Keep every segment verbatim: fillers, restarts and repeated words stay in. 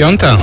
Piąta.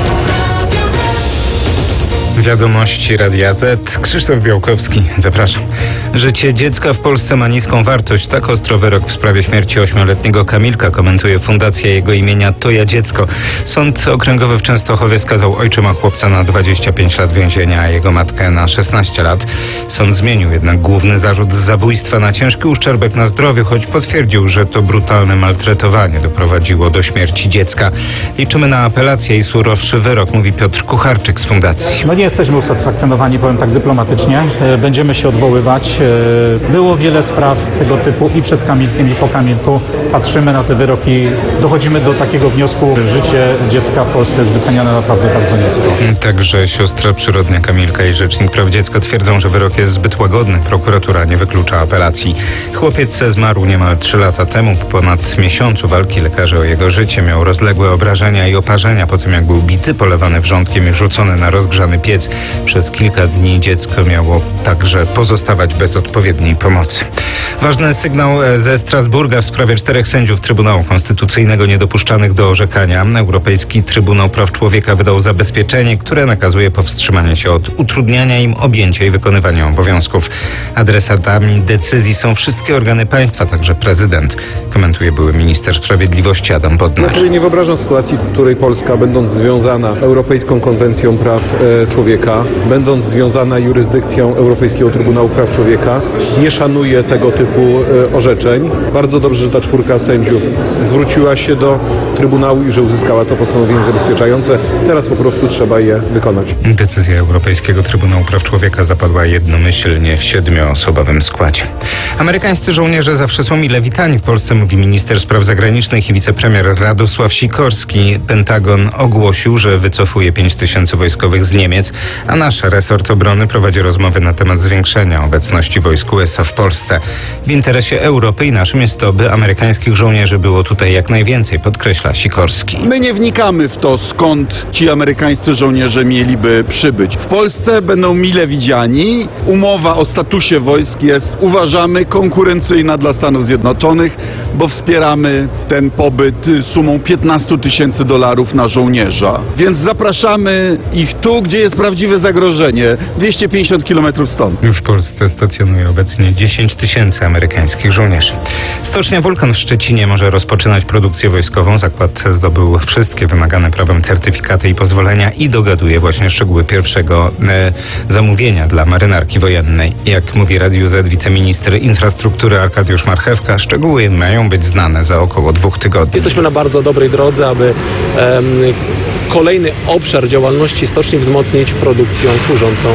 Wiadomości Radia Z. Krzysztof Białkowski. Zapraszam. Życie dziecka w Polsce ma niską wartość. Tak ostro wyrok w sprawie śmierci ośmioletniego Kamilka komentuje Fundacja jego imienia To ja dziecko. Sąd okręgowy w Częstochowie skazał ojczyma chłopca na dwadzieścia pięć lat więzienia, a jego matkę na szesnaście lat. Sąd zmienił jednak główny zarzut z zabójstwa na ciężki uszczerbek na zdrowiu, choć potwierdził, że to brutalne maltretowanie doprowadziło do śmierci dziecka. Liczymy na apelację i surowszy wyrok, mówi Piotr Kucharczyk z Fundacji. No nie jesteśmy usatysfakcjonowani, powiem tak dyplomatycznie. Będziemy się odwoływać. Było wiele spraw tego typu i przed Kamilkiem, i po Kamilku. Patrzymy na te wyroki, dochodzimy do takiego wniosku, że życie dziecka w Polsce jest wyceniane naprawdę bardzo nisko. Także siostra przyrodnia Kamilka i Rzecznik Praw Dziecka twierdzą, że wyrok jest zbyt łagodny. Prokuratura nie wyklucza apelacji. Chłopiec zmarł niemal trzy lata temu. Po ponad miesiącu walki lekarze o jego życie. Miał rozległe obrażenia i oparzenia po tym, jak był bity, polewany wrzątkiem i rzucony na rozgrzany piec. Przez kilka dni dziecko miało także pozostawać bez odpowiedniej pomocy. Ważny sygnał ze Strasburga w sprawie czterech sędziów Trybunału Konstytucyjnego niedopuszczanych do orzekania. Europejski Trybunał Praw Człowieka wydał zabezpieczenie, które nakazuje powstrzymanie się od utrudniania im objęcia i wykonywania obowiązków. Adresatami decyzji są wszystkie organy państwa, także prezydent, komentuje były minister sprawiedliwości Adam Bodnar. Ja sobie nie wyobrażam sytuacji, w której Polska, będąc związana Europejską Konwencją Praw e, Człowieka, będąc związana jurysdykcją Europejskiego Trybunału Praw Człowieka, nie szanuje tego typu e, orzeczeń. Bardzo dobrze, że ta czwórka sędziów zwróciła się do Trybunału i że uzyskała to postanowienie zabezpieczające. Teraz po prostu trzeba je wykonać. Decyzja Europejskiego Trybunału Praw Człowieka zapadła jednomyślnie w siedmioosobowym składzie. Amerykańscy żołnierze zawsze są mile witani w Polsce, mówi minister spraw zagranicznych i wicepremier Radosław Sikorski. Pentagon ogłosił, że wycofuje pięć tysięcy wojskowych z Niemiec, a nasz resort obrony prowadzi rozmowy na temat zwiększenia obecności wojsk U S A w Polsce. W interesie Europy i naszym jest to, by amerykańskich żołnierzy było tutaj jak najwięcej, podkreśla Sikorski. My nie wnikamy w to, skąd ci amerykańscy żołnierze mieliby przybyć. W Polsce będą mile widziani. Umowa o statusie wojsk jest, uważamy, konkurencyjna dla Stanów Zjednoczonych, bo wspieramy ten pobyt sumą piętnaście tysięcy dolarów na żołnierza. Więc zapraszamy ich tu, gdzie jest prawdziwe zagrożenie. dwieście pięćdziesiąt kilometrów stąd. W Polsce stacjonuje obecnie dziesięć tysięcy amerykańskich żołnierzy. Stocznia Wulkan w Szczecinie może rozpoczynać produkcję wojskową. Zakład zdobył wszystkie wymagane prawem certyfikaty i pozwolenia i dogaduje właśnie szczegóły pierwszego e, zamówienia dla marynarki wojennej. Jak mówi Radiu Z wiceminister infrastruktury Arkadiusz Marchewka, szczegóły mają być znane za około dwóch tygodni. Jesteśmy na bardzo dobrej drodze, aby em, kolejny obszar działalności stoczni wzmocnić produkcją służącą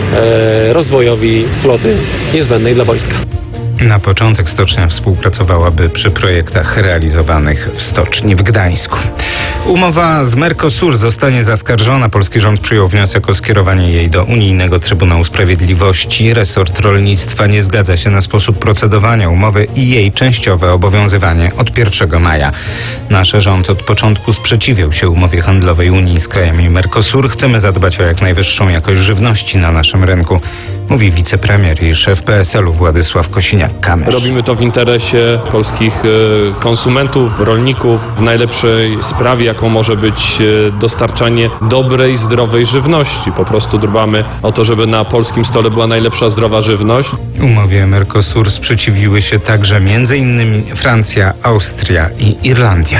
e, rozwojowi floty niezbędnej dla wojska. Na początek stocznia współpracowałaby przy projektach realizowanych w stoczni w Gdańsku. Umowa z Mercosur zostanie zaskarżona. Polski rząd przyjął wniosek o skierowanie jej do Unijnego Trybunału Sprawiedliwości. Resort rolnictwa nie zgadza się na sposób procedowania umowy i jej częściowe obowiązywanie od pierwszego maja. Nasz rząd od początku sprzeciwiał się umowie handlowej Unii z krajami Mercosur. Chcemy zadbać o jak najwyższą jakość żywności na naszym rynku, mówi wicepremier i szef P S L-u Władysław Kosiniak-Kamysz. Robimy to w interesie polskich konsumentów, rolników, w najlepszej sprawie, jaką może być dostarczanie dobrej, zdrowej żywności. Po prostu dbamy o to, żeby na polskim stole była najlepsza, zdrowa żywność. Umowie Mercosur sprzeciwiły się także między innymi Francja, Austria i Irlandia.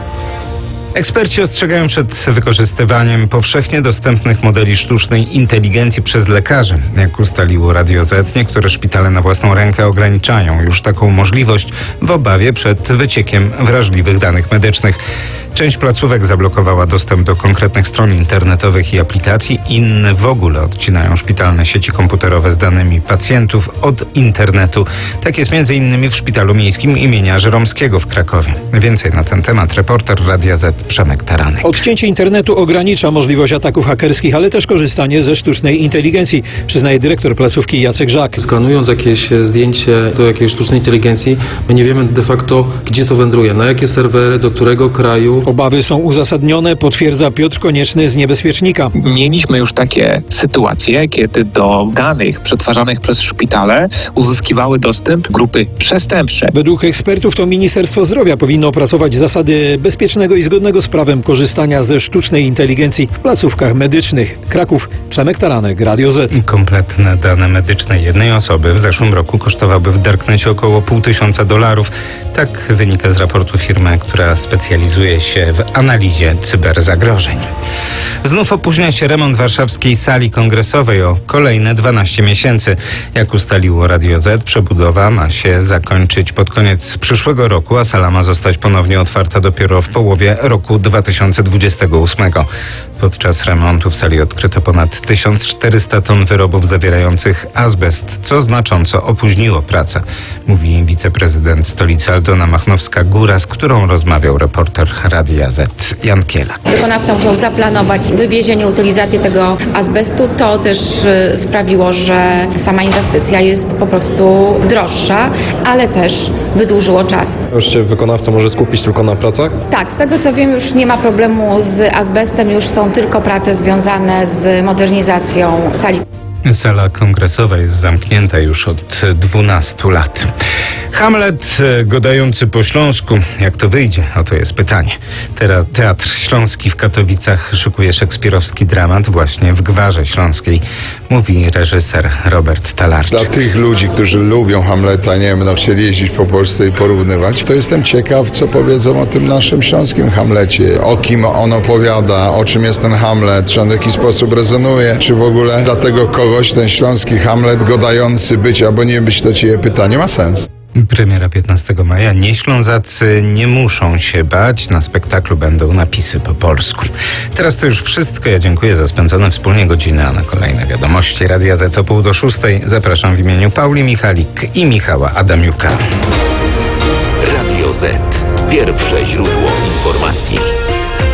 Eksperci ostrzegają przed wykorzystywaniem powszechnie dostępnych modeli sztucznej inteligencji przez lekarzy. Jak ustaliło Radio Z, niektóre szpitale na własną rękę ograniczają już taką możliwość w obawie przed wyciekiem wrażliwych danych medycznych. Część placówek zablokowała dostęp do konkretnych stron internetowych i aplikacji. Inne w ogóle odcinają szpitalne sieci komputerowe z danymi pacjentów od internetu. Tak jest między innymi w Szpitalu Miejskim imienia Żeromskiego w Krakowie. Więcej na ten temat reporter Radia Z Przemek Taranek. Odcięcie internetu ogranicza możliwość ataków hakerskich, ale też korzystanie ze sztucznej inteligencji, przyznaje dyrektor placówki Jacek Żak. Skanując jakieś zdjęcie do jakiejś sztucznej inteligencji, my nie wiemy de facto, gdzie to wędruje, na jakie serwery, do którego kraju, Obawy są uzasadnione, potwierdza Piotr Konieczny z Niebezpiecznika. Mieliśmy już takie sytuacje, kiedy do danych przetwarzanych przez szpitale uzyskiwały dostęp grupy przestępcze. Według ekspertów to Ministerstwo Zdrowia powinno opracować zasady bezpiecznego i zgodnego z prawem korzystania ze sztucznej inteligencji w placówkach medycznych. Kraków, Przemek Taranek, Radio Z. Kompletne dane medyczne jednej osoby w zeszłym roku kosztowały w Darknecie około pół tysiąca dolarów. Tak wynika z raportu firmy, która specjalizuje się w analizie cyberzagrożeń. Znów opóźnia się remont warszawskiej sali kongresowej o kolejne dwanaście miesięcy. Jak ustaliło Radio Z, przebudowa ma się zakończyć pod koniec przyszłego roku, a sala ma zostać ponownie otwarta dopiero w połowie roku dwa tysiące dwudziestego ósmego. Podczas remontu w sali odkryto ponad tysiąc czterysta ton wyrobów zawierających azbest, co znacząco opóźniło pracę, mówi wiceprezydent stolicy Aldona Machnowska-Góra, z którą rozmawiał reporter Radia Z Jan Kielak. Wykonawca musiał zaplanować wywiezienie, utylizację tego azbestu. To też y, sprawiło, że sama inwestycja jest po prostu droższa, ale też wydłużyło czas. Już się wykonawca może skupić tylko na pracach? Tak, z tego co wiem, już nie ma problemu z azbestem, już są tylko prace związane z modernizacją sali. Sala kongresowa jest zamknięta już od dwunastu lat. Hamlet godający po śląsku. Jak to wyjdzie? Oto jest pytanie. Teraz Teatr Śląski w Katowicach szykuje szekspirowski dramat właśnie w Gwarze Śląskiej, mówi reżyser Robert Talarczyk. Dla tych ludzi, którzy lubią Hamleta, nie będą chcieli jeździć po Polsce i porównywać, to jestem ciekaw, co powiedzą o tym naszym śląskim Hamlecie. O kim on opowiada, o czym jest ten Hamlet, czy on w jakiś sposób rezonuje, czy w ogóle dla tego kogoś ten śląski Hamlet godający być albo nie być, to ci je pytanie ma sens. Premiera piętnastego maja. Nieślązacy nie muszą się bać. Na spektaklu będą napisy po polsku. Teraz to już wszystko. Ja dziękuję za spędzone wspólnie godziny, a na kolejne wiadomości Radia Z o pół do szóstej zapraszam w imieniu Pauli Michalik i Michała Adamiuka. Radio Z. Pierwsze źródło informacji.